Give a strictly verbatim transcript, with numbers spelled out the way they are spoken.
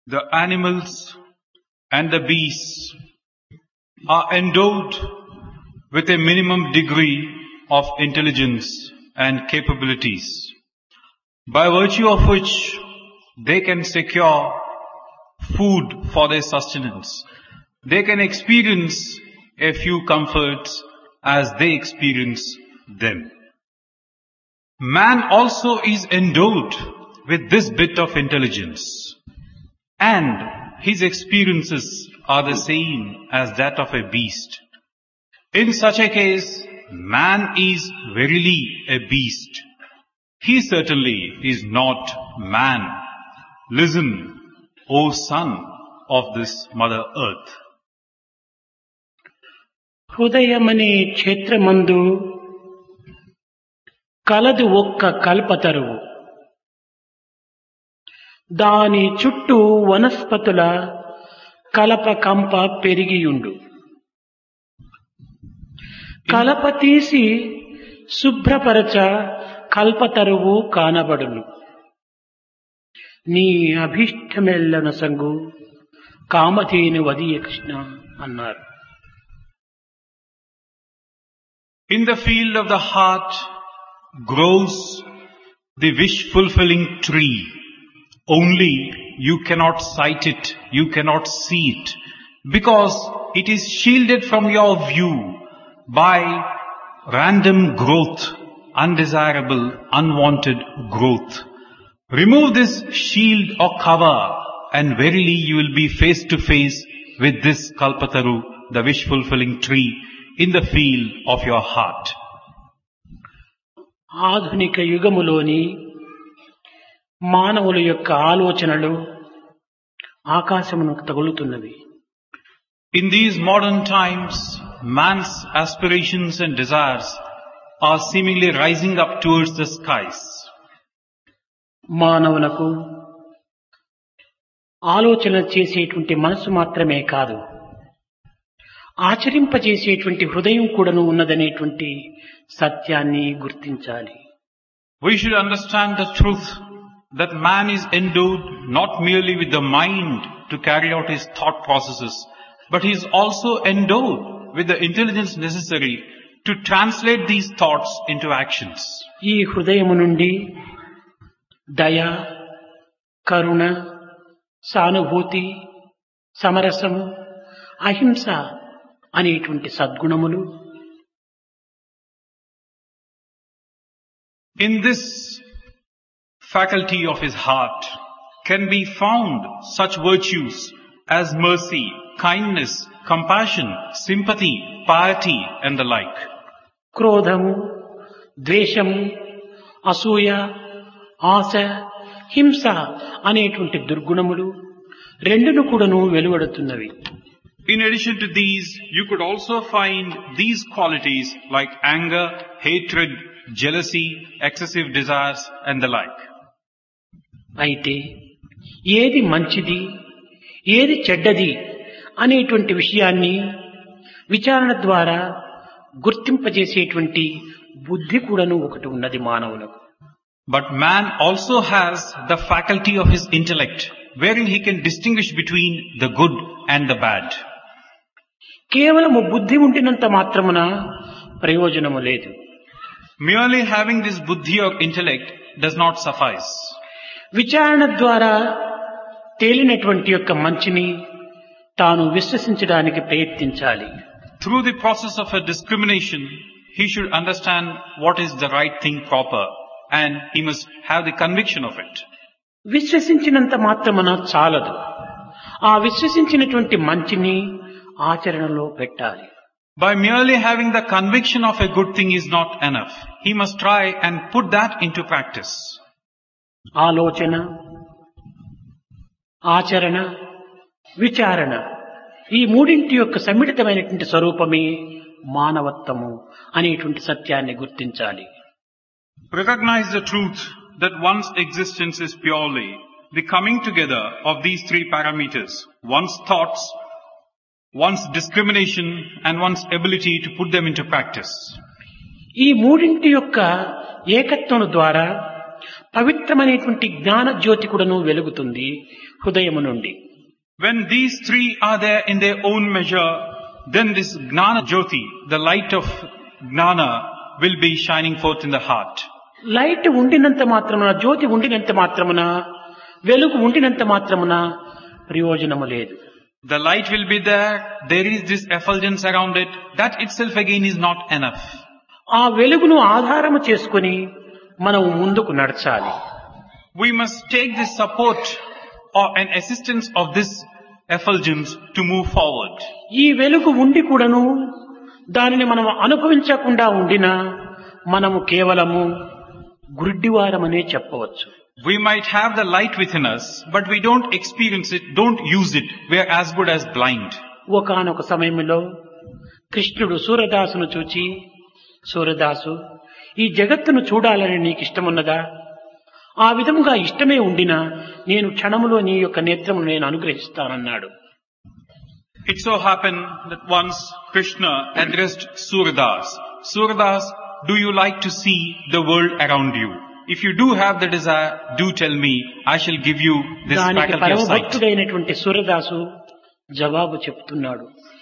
The animals and the beasts are endowed with a minimum degree of intelligence and capabilities, by virtue of which they can secure food for their sustenance. They can experience a few comforts as they experience them. Man also is endowed with this bit of intelligence, and his experiences are the same as that of a beast. In such a case, man is verily a beast. He certainly is not man. Listen, O son of this Mother Earth. హృదయమనే క్షేత్రమందు కలదు ఒక్క కల్పతరువు, దాని చుట్టూ వనస్పతుల కలప కంప పెరిగియుండు. కలప తీసి శుభ్రపరచ కల్పతరువు కానబడును. నీ అభీష్టమెల్లన సంగు కామధేను వదియ కృష్ణ అన్నారు. In the field of the heart grows the wish-fulfilling tree. Only you cannot sight it, you cannot see it, because it is shielded from your view by random growth, undesirable, unwanted growth. Remove this shield or cover, and verily you will be face to face with this Kalpataru, the wish-fulfilling tree, in the field of your heart. ఆధునిక యుగములోని మానవుల యొక్క ఆలోచనలు ఆకాశమునకు తగులుతున్నవి. In these modern times, man's aspirations and desires are seemingly rising up towards the skies. మానవునకు ఆలోచన చేసేటువంటి మనసు మాత్రమే కాదు, ఆచరింపజేసేటువంటి హృదయం కూడాను ఉన్నదనేటువంటి సత్యాన్ని గుర్తించాలి. We should understand the truth that man is endowed not merely with the mind to carry out his thought processes, but he is also endowed with the intelligence necessary to translate these thoughts into actions. ఈ హృదయము నుండి దయ, కరుణ, సానుభూతి, సమరసము, అహింస అనేటువంటి సద్గుణములు in this faculty of his heart can be found such virtues as mercy, kindness, compassion, sympathy, piety and the like. క్రోధము, ద్వేషము, అసూయ, ఆశ, హింస అనేటువంటి దుర్గుణములు రెండును కూడాను వెలువడుతున్నవి. In addition to these, you could also find these qualities like anger, hatred, jealousy, excessive desires and the like. అయితే ఏది మంచిది, ఏది చెడ్డది అనేటువంటి విషయాన్ని విచారణ ద్వారా గుర్తింపజేసేటువంటి బుద్ధి కూడాను ఒకటి ఉన్నది మానవులకు. But man also has the faculty of his intellect, wherein he can distinguish between the good and the bad. కేవలము బుద్ధి ఉండినంత మాత్రమున ప్రయోజనము లేదు. Merely having this buddhi or intellect does not suffice. విచారణ ద్వారా తేలినటువంటి యొక్క మంచిని తాను విశ్వసించడానికి ప్రయత్నించాలి. Through the process of a discrimination, he should understand what is the right thing proper, and he must have the conviction of it. విశ్వసించినంత మాత్రమున చాలదు. ఆ విశ్వసించినటువంటి మంచిని ఆచరణలో పెట్టాలి. By merely having the conviction of a good thing is not enough. He must try and put that into practice. ఆలోచన, ఆచరణ, విచారణ ఈ మూడింటి యొక్క సమ్మిళితమైనటువంటి స్వరూపమే మానవత్వము అనేటువంటి సత్యాన్ని గుర్తించాలి. Recognize the truth that one's existence is purely the coming together of these three parameters: one's thoughts, one's discrimination and one's ability to put them into practice. ఈ మూడింటి యొక్క ఏకత్వం ద్వారా పవిత్ర పవిత్రమైనటువంటి జ్ఞాన జ్యోతి కూడాను వెలుగుతుంది హృదయము నుండి. When these three are there in their own measure, then this Gnana Jyoti, the light of Gnana, will be shining forth in the heart. Light ఉండినంత మాత్రమున, జ్యోతి ఉండినంత మాత్రమున, వెలుగు ఉండినంత మాత్రమున ప్రయోజనము లేదు. The light will be there, there is this effulgence around it, that itself again is not enough. ఆ వెలుగును ఆధారము చేసుకొని మనం ముందుకు నడచాలి. We must take this support or an assistance of this effulgence to move forward. ఈ వెలుగు ఉండి కూడాను దానిని మనం అనుభవించకుండా ఉండినా మనము కేవలము గుడ్డివారమనే చెప్పవచ్చు. We might have the light within us, but we don't experience it, don't use it. We are as good as blind. ఒకానొక సమయంలో కృష్ణుడు సూరదాసును చూచి, సూరదాసు, ఈ జగత్తును చూడాలని నీకు ఇష్టమున్నదా? ఆ విధముగా ఇష్టమే ఉండినా నేను క్షణములో నీ యొక్క నేత్రమును నేను అనుగ్రహిస్తానన్నాడు. It so happened that once Krishna addressed Suradas. Suradas, do you like to see the world around you? If you do have the desire, do tell me, I shall give you this దానికి faculty of sight. పరమభక్తుడైనటువంటి Surdas జవాబు చెప్తున్నాడు,